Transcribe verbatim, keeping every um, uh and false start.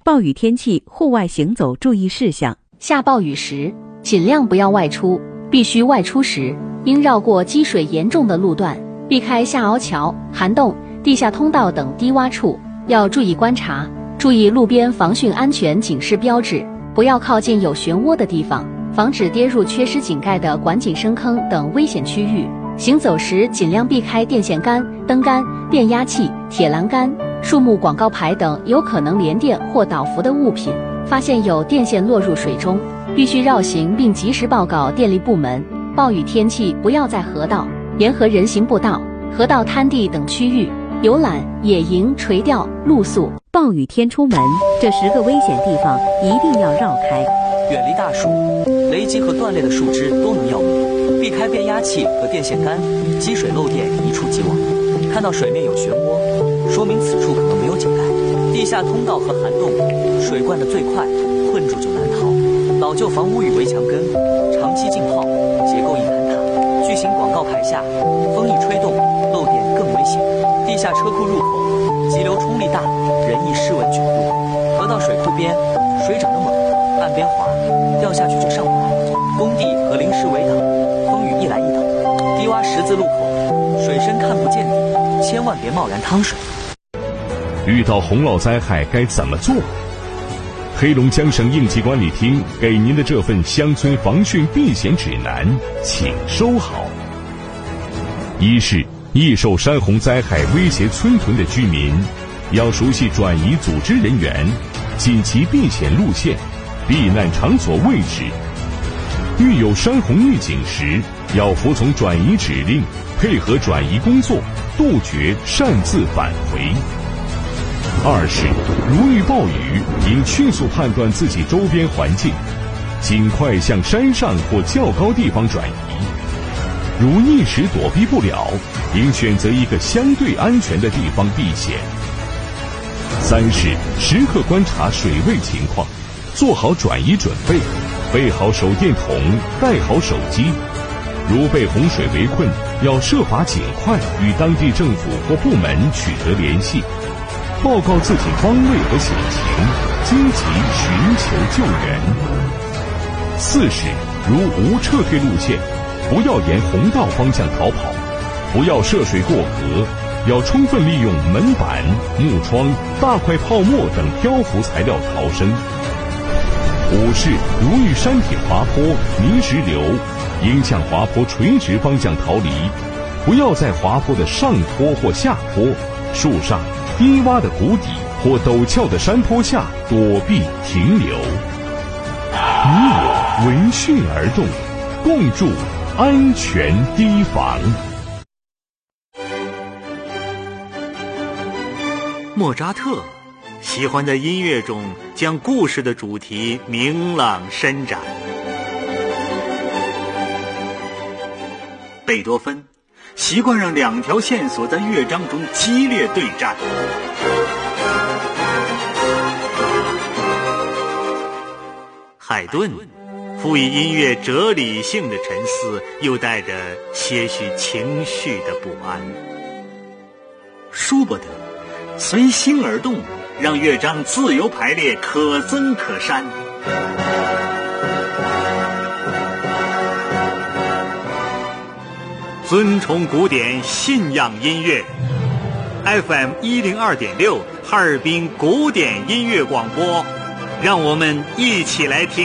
暴雨天气户外行走注意事项。 下暴雨时，尽量不要外出，必须外出时，应绕过积水严重的路段，避开下凹桥、涵洞、地下通道等低洼处，要注意观察，注意路边防汛安全警示标志，不要靠近有漩涡的地方，防止跌入缺失井盖的管井深坑等危险区域。行走时尽量避开电线杆、灯杆、变压器、铁栏杆、树木广告牌等有可能连电或倒伏的物品。发现有电线落入水中，必须绕行并及时报告电力部门。暴雨天气不要在河道、沿河人行步道、河道滩地等区域游览、野营、垂钓、露宿。 暴雨天出门，这十个危险地方一定要绕开。 远离大树，雷击和断裂的树枝都能要命，避开变压器和电线杆，积水漏电一触即亡。看到水面有漩涡，说明此处可能没有井盖。地下通道和涵洞，水灌得最快，困住就难逃。老旧房屋与围墙根，长期浸泡，结构易坍塌。巨型广告牌下，风一吹动，漏电更危险。地下车库入口，急流冲力大，人易失稳卷入。河道水库边，水涨得猛，岸边滑，掉下去就上不来。工地和临时围挡，风雨一来一逃。低洼十字路口，水深看不见底，千万别贸然趟水。 遇到洪涝灾害该怎么做？黑龙江省应急管理厅给您的这份乡村防汛避险指南，请收好。一是易受山洪灾害威胁村屯的居民，要熟悉转移组织人员、紧急避险路线、避难场所位置。遇有山洪预警时，要服从转移指令，配合转移工作，杜绝擅自返回。二是如遇暴雨，应迅速判断自己周边环境，尽快向山上或较高地方转移。如一时躲避不了，应选择一个相对安全的地方避险。三是时刻观察水位情况，做好转移准备，备好手电筒，带好手机。如被洪水围困，要设法尽快与当地政府或部门取得联系，报告自己方位和险情，积极寻求救援。四是如无撤退路线，不要沿洪道方向逃跑，不要涉水过河，要充分利用门板、木窗、大块泡沫等漂浮材料逃生。五是如遇山体滑坡、泥石流，应向滑坡垂直方向逃离，不要在滑坡的上坡或下坡、树上、低洼的谷底或陡峭的山坡下躲避停留。你我闻讯而动，共筑安全堤防。 莫扎特喜欢在音乐中将故事的主题明朗伸展。贝多芬习惯让两条线索在乐章中激烈对战。海顿赋予音乐哲理性的沉思，又带着些许情绪的不安。舒伯特随心而动，让乐章自由排列，可增可删。尊崇古典，信仰音乐。F M 一零二点六，哈尔滨古典音乐广播，让我们一起来听。